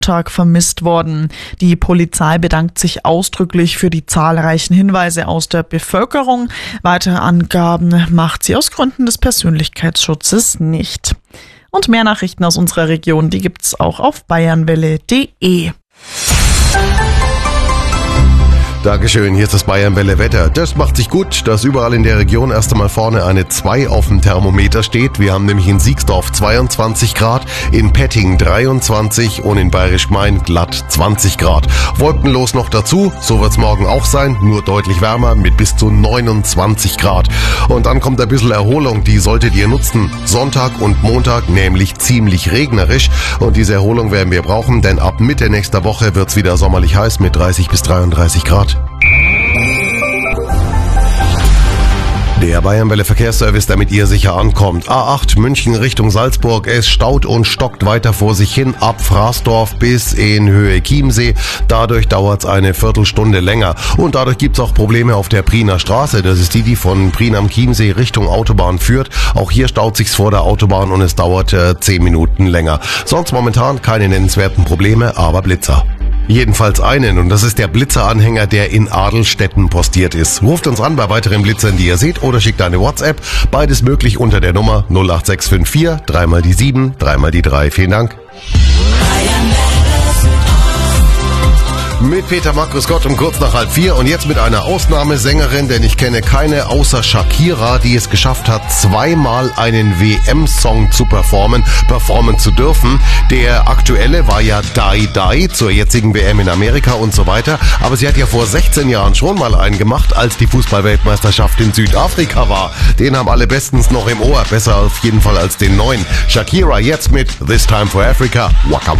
Tag vermisst worden. Die Polizei bedankt sich ausdrücklich für die zahlreichen Hinweise aus der Bevölkerung. Weitere Angaben macht sie aus Gründen des Persönlichkeitsschutzes nicht. Und mehr Nachrichten aus unserer Region, die gibt's auch auf bayernwelle.de. Dankeschön, hier ist das Bayernwelle Wetter. Das macht sich gut, dass überall in der Region erst einmal vorne eine 2 auf dem Thermometer steht. Wir haben nämlich in Siegsdorf 22 Grad, in Petting 23 und in Bayerisch Gmein glatt 20 Grad. Wolkenlos noch dazu, so wird's morgen auch sein, nur deutlich wärmer mit bis zu 29 Grad. Und dann kommt ein bisschen Erholung, die solltet ihr nutzen. Sonntag und Montag nämlich ziemlich regnerisch und diese Erholung werden wir brauchen, denn ab Mitte nächster Woche wird's wieder sommerlich heiß mit 30 bis 33 Grad. Der Bayernwelle Verkehrsservice, damit ihr sicher ankommt. A8 München Richtung Salzburg. Es staut und stockt weiter vor sich hin ab Fraßdorf bis in Höhe Chiemsee. Dadurch dauert es eine Viertelstunde länger. Und dadurch gibt es auch Probleme auf der Priener Straße. Das ist die von Prien am Chiemsee Richtung Autobahn führt. Auch hier staut sich's vor der Autobahn und es dauert 10 Minuten länger. Sonst momentan keine nennenswerten Probleme, aber Blitzer. Jedenfalls einen, und das ist der Blitzer-Anhänger, der in Adelstetten postiert ist. Ruft uns an bei weiteren Blitzern, die ihr seht, oder schickt eine WhatsApp. Beides möglich unter der Nummer 08654 3 mal die 7, 3 mal die 3. Vielen Dank. Mit Peter Mack, grüß Gott, um kurz nach 3:30 und jetzt mit einer Ausnahmesängerin, denn ich kenne keine außer Shakira, die es geschafft hat, 2-mal einen WM-Song zu performen zu dürfen. Der aktuelle war ja Die Die zur jetzigen WM in Amerika und so weiter, aber sie hat ja vor 16 Jahren schon mal einen gemacht, als die Fußball-Weltmeisterschaft in Südafrika war. Den haben alle bestens noch im Ohr, besser auf jeden Fall als den neuen. Shakira jetzt mit This Time for Africa, Waka Waka.